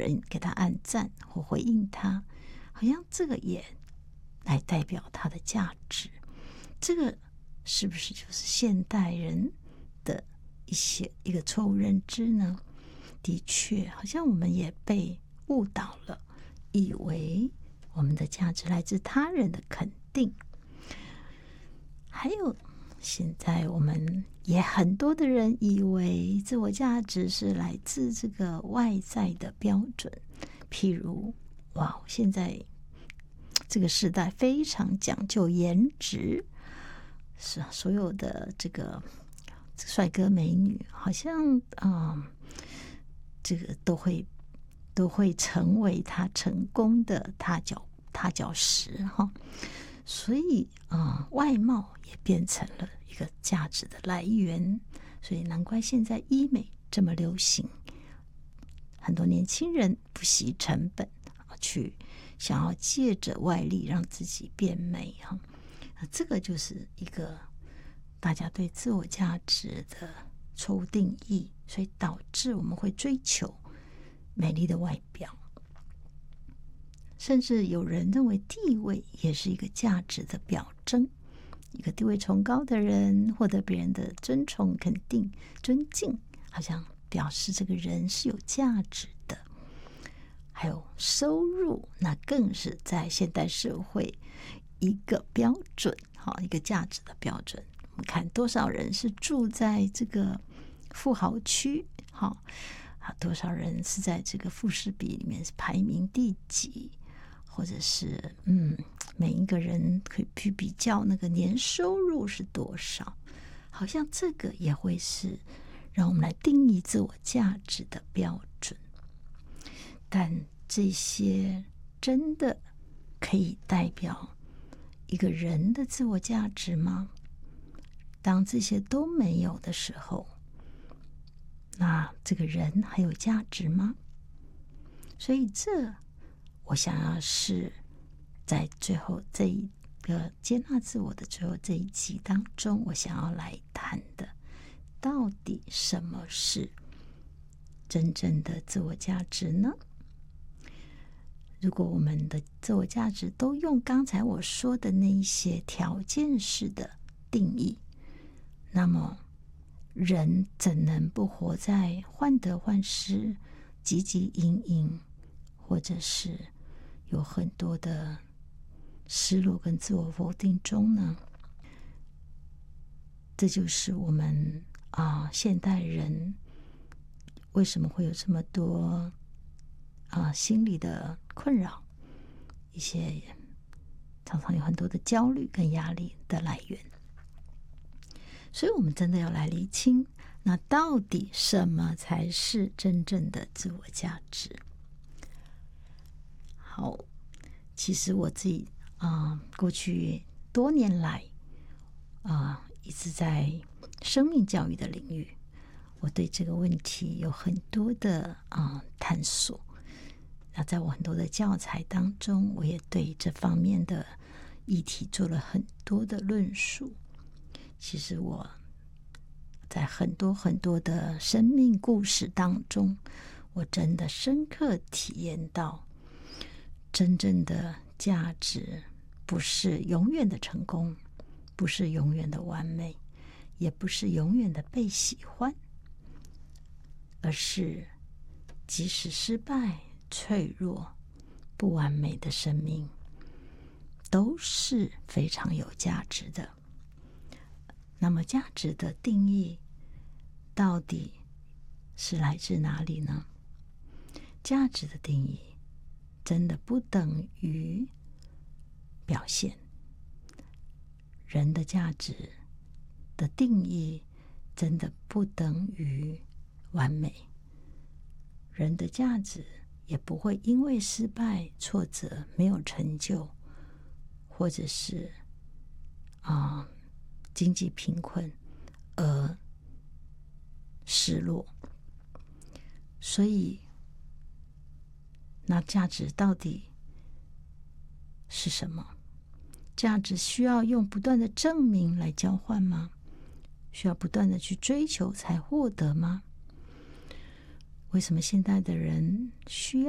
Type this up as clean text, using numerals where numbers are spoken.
人给他按赞或回应他，好像这个也来代表他的价值。这个是不是就是现代人的一个错误认知呢？的确，好像我们也被误导了，以为我们的价值来自他人的肯定。还有现在我们也很多的人以为自我价值是来自这个外在的标准，譬如现在这个时代非常讲究颜值，是所有的这个帅哥美女好像这个都会成为他成功的踏脚石哈。所以外貌也变成了一个价值的来源，所以难怪现在医美这么流行，很多年轻人不惜成本去想要借着外力让自己变美哈。这个就是一个大家对自我价值的错误定义，所以导致我们会追求美丽的外表。甚至有人认为地位也是一个价值的表征，一个地位崇高的人获得别人的尊崇、肯定、尊敬，好像表示这个人是有价值的。还有收入，那更是在现代社会一个标准，一个价值的标准。我们看多少人是住在这个富豪区，多少人是在这个富士比里面是排名第几，或者是每一个人可以去比较那个年收入是多少，好像这个也会是让我们来定义自我价值的标准。但这些真的可以代表一个人的自我价值吗？当这些都没有的时候，那这个人还有价值吗？所以我想要是在最后这一个接纳自我的最后这一集当中，我想要来谈的，到底什么是真正的自我价值呢？如果我们的自我价值都用刚才我说的那一些条件式的定义，那么人怎能不活在患得患失、汲汲营营，或者是有很多的失落跟自我否定中呢？这就是我们现代人为什么会有这么多心理的困扰，一些常常有很多的焦虑跟压力的来源。所以我们真的要来厘清，那到底什么才是真正的自我价值？好，其实我自己过去多年来一直在生命教育的领域，我对这个问题有很多的探索。那在我很多的教材当中，我也对这方面的议题做了很多的论述。其实我在很多很多的生命故事当中，我真的深刻体验到，真正的价值不是永远的成功，不是永远的完美，也不是永远的被喜欢，而是即使失败、脆弱、不完美的生命都是非常有价值的。那么价值的定义到底是来自哪里呢？价值的定义真的不等于表现，人的价值的定义真的不等于完美，人的价值也不会因为失败、挫折、没有成就，或者是经济贫困而失落。所以那价值到底是什么？价值需要用不断的证明来交换吗？需要不断的去追求才获得吗？为什么现代的人需要